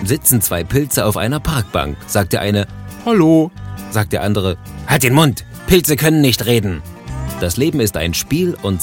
Sitzen zwei Pilze auf einer Parkbank, sagt der eine: »Hallo«, sagt der andere: »Halt den Mund, Pilze können nicht reden.« Das Leben ist ein Spiel und